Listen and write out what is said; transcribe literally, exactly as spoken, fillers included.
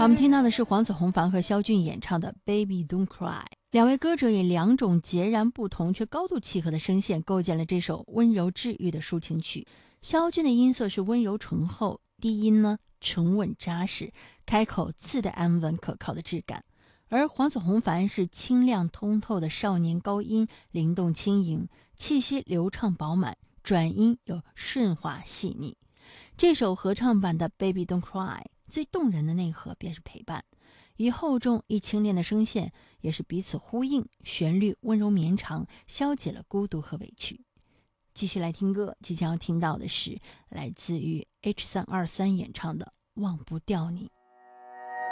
好，我们听到的是黄子弘凡和萧骏演唱的 Baby Don't Cry。 两位歌者以两种截然不同却高度契合的声线构建了这首温柔治愈的抒情曲。萧骏的音色是温柔醇厚，低音呢沉稳扎实，开口自带安稳可靠的质感。而黄子弘凡是清亮通透的少年高音，灵动轻盈，气息流畅饱满，转音又顺滑细腻。这首合唱版的 Baby Don't Cry 最动人的内核便是陪伴，一厚重一轻练的声线也是彼此呼应，旋律温柔绵长，消解了孤独和委屈。继续来听歌，即将要听到的是来自于 H 三二三演唱的忘不掉你。